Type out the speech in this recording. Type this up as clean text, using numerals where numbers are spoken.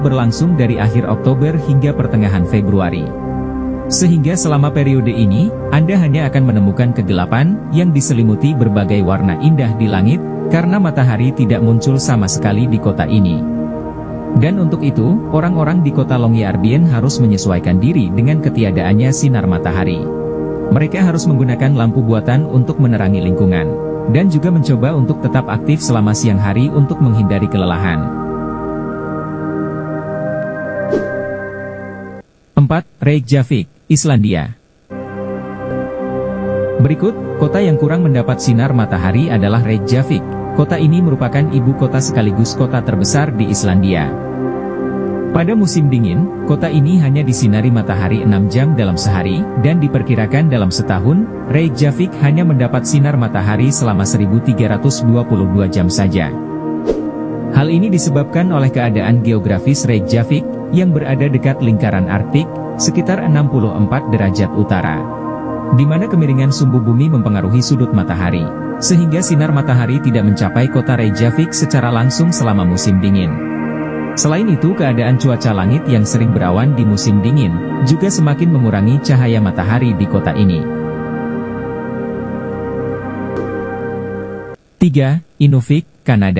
berlangsung dari akhir Oktober hingga pertengahan Februari. Sehingga selama periode ini, Anda hanya akan menemukan kegelapan yang diselimuti berbagai warna indah di langit, karena matahari tidak muncul sama sekali di kota ini. Dan untuk itu, orang-orang di kota Longyearbyen harus menyesuaikan diri dengan ketiadaannya sinar matahari. Mereka harus menggunakan lampu buatan untuk menerangi lingkungan, dan juga mencoba untuk tetap aktif selama siang hari untuk menghindari kelelahan. 4. Reykjavik, Islandia. Berikut, kota yang kurang mendapat sinar matahari adalah Reykjavik. Kota ini merupakan ibu kota sekaligus kota terbesar di Islandia. Pada musim dingin, kota ini hanya disinari matahari 6 jam dalam sehari, dan diperkirakan dalam setahun, Reykjavik hanya mendapat sinar matahari selama 1322 jam saja. Hal ini disebabkan oleh keadaan geografis Reykjavik, yang berada dekat lingkaran Arktik, sekitar 64 derajat utara, di mana kemiringan sumbu bumi mempengaruhi sudut matahari, sehingga sinar matahari tidak mencapai kota Reykjavik secara langsung selama musim dingin. Selain itu, keadaan cuaca langit yang sering berawan di musim dingin, juga semakin mengurangi cahaya matahari di kota ini. 3. Inuvik, Kanada.